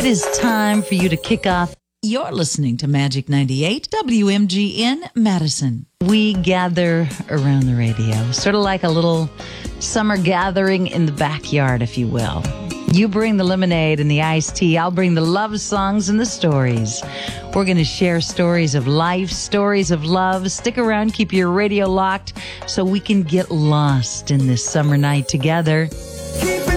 is time for you to kick off. You're listening to Magic 98 WMGN Madison. We gather around the radio, sort of like a little summer gathering in the backyard, if you will. You bring the lemonade and the iced tea. I'll bring the love songs and the stories. We're going to share stories of life, stories of love. Stick around, keep your radio locked so we can get lost in this summer night together.